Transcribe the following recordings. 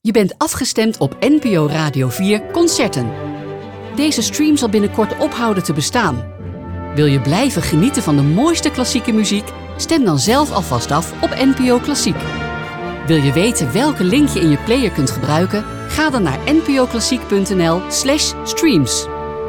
Je bent afgestemd op NPO Radio 4 Concerten. Deze stream zal binnenkort ophouden te bestaan. Wil je blijven genieten van de mooiste klassieke muziek? Stem dan zelf alvast af op NPO Klassiek. Wil je weten welke link je in je player kunt gebruiken? Ga dan naar npoklassiek.nl/streams.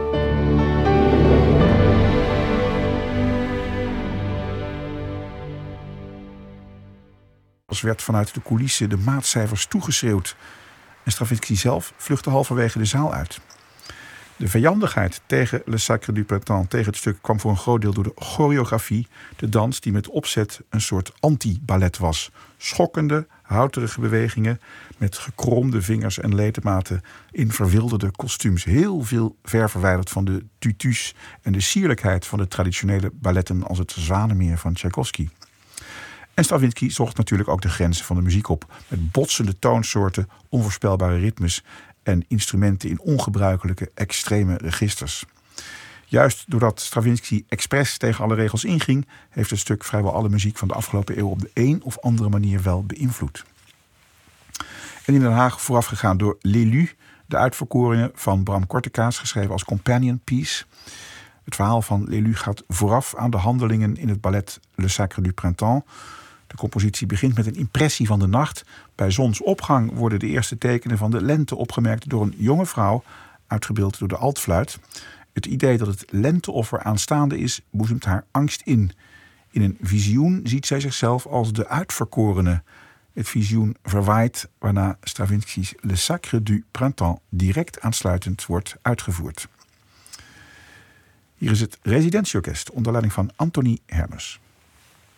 Werd vanuit de coulissen de maatcijfers toegeschreeuwd en Stravinsky zelf vluchtte halverwege de zaal uit. De vijandigheid tegen Le Sacre du Printemps, tegen het stuk, kwam voor een groot deel door de choreografie, de dans die met opzet een soort anti-ballet was. Schokkende, houterige bewegingen met gekromde vingers en ledematen in verwilderde kostuums. Heel veel ver verwijderd van de tutus en de sierlijkheid van de traditionele balletten als het Zwanenmeer van Tchaikovsky. En Stravinsky zocht natuurlijk ook de grenzen van de muziek op, met botsende toonsoorten, onvoorspelbare ritmes en instrumenten in ongebruikelijke, extreme registers. Juist doordat Stravinsky expres tegen alle regels inging, heeft het stuk vrijwel alle muziek van de afgelopen eeuw op de een of andere manier wel beïnvloed. En in Den Haag voorafgegaan door L'Élu, de uitverkoringen van Bram Kortekaas, geschreven als companion piece. Het verhaal van L'Élu gaat vooraf aan de handelingen in het ballet Le Sacre du Printemps. De compositie begint met een impressie van de nacht. Bij zonsopgang worden de eerste tekenen van de lente opgemerkt door een jonge vrouw, uitgebeeld door de altfluit. Het idee dat het lenteoffer aanstaande is, boezemt haar angst in. In een visioen ziet zij zichzelf als de uitverkorene. Het visioen verwaait, waarna Stravinsky's Le Sacre du Printemps direct aansluitend wordt uitgevoerd. Hier is het residentieorkest onder leiding van Anthony Hermes.